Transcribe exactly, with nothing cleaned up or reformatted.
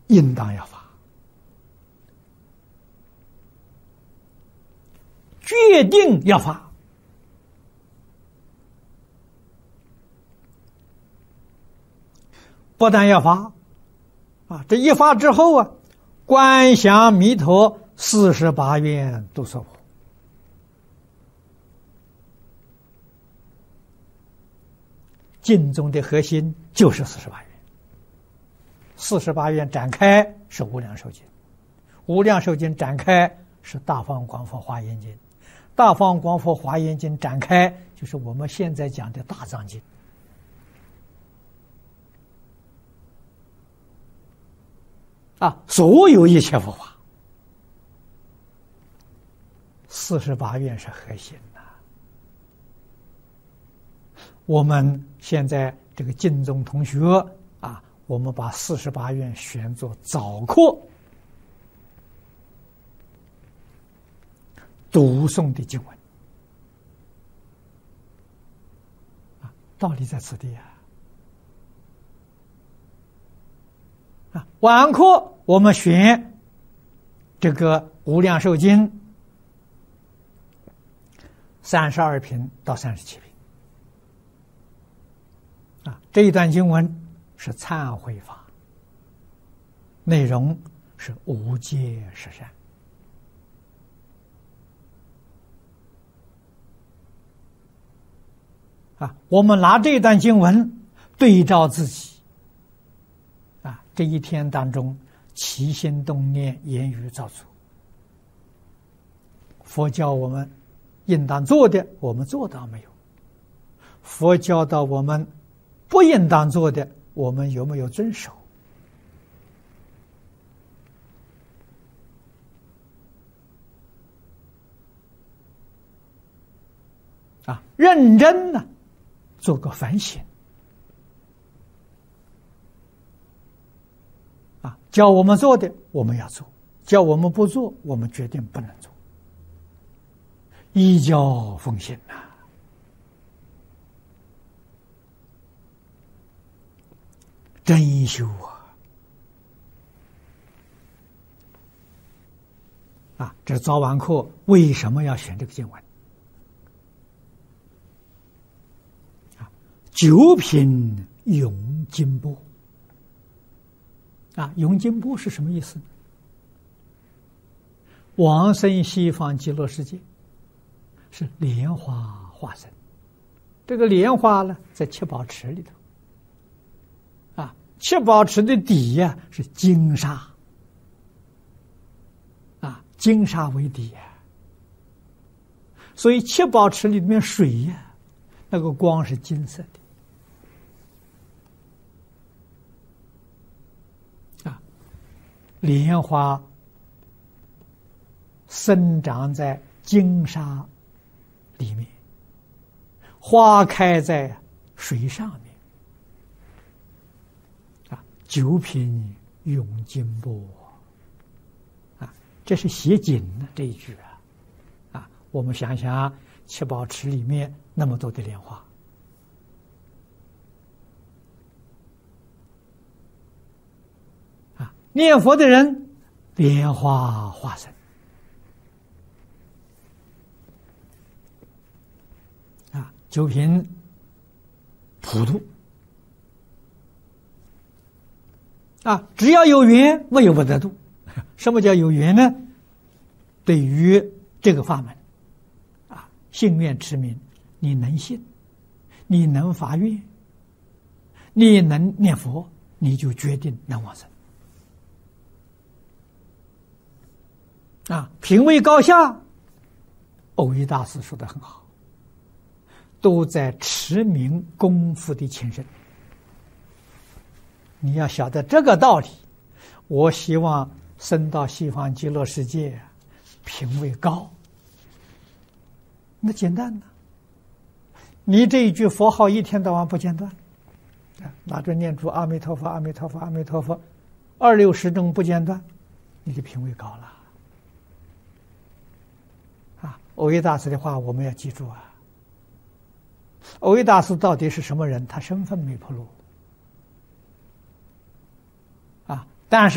应当要发，决定要发。不但要发啊，这一发之后啊，观想弥陀四十八愿都说破。经中的核心就是四十八愿，四十八愿展开是无量寿经，无量寿经展开是大方广佛华严经，大方广佛华严经展开就是我们现在讲的大藏经。啊，所有一切佛法，四十八愿是核心呐。我们现在这个净宗同学啊，我们把四十八愿选作早课读诵的经文啊，道理在此地啊。啊，晚课我们选这个无量寿经三十二品到三十七品。啊，这一段经文是忏悔法，内容是无戒十善。啊，我们拿这一段经文对照自己，啊，这一天当中起心动念、言语造作，佛教我们应当做的，我们做到没有？佛教到我们不应当做的，我们有没有遵守？啊，认真呢，做个反省。啊，叫我们做的我们要做，叫我们不做，我们决定不能做。依教奉行呐。真修啊！啊，这早晚课为什么要选这个经文？啊，九品永金钵。啊，永金钵是什么意思呢？往生西方极乐世界是莲花化身，这个莲花呢，在七宝池里头。七宝池的底呀、啊、是金沙，啊，金沙为底呀、啊，所以七宝池里面水呀、啊，那个光是金色的，啊，莲花生长在金沙里面，花开在水上面。九品永金钵啊，这是写景的这一句啊，啊，我们想想七宝池里面那么多的莲花，啊，念佛的人莲花化身，啊，九品普度。啊，只要有缘，没有不得度。什么叫有缘呢？对于这个法门，啊，信愿持名，你能信，你能发愿，你能念佛，你就决定能往生。啊，品位高下，藕益大师说得很好，都在持名功夫的前身。你要晓得这个道理，我希望升到西方极乐世界，品位高，那简单呢。你这一句佛号一天到晚不间断，拿着念珠阿弥陀佛阿弥陀佛阿弥陀佛，二六十钟不间断，你的品位高了。啊，藕益大师的话我们要记住啊。藕益大师到底是什么人？他身份没披露。但是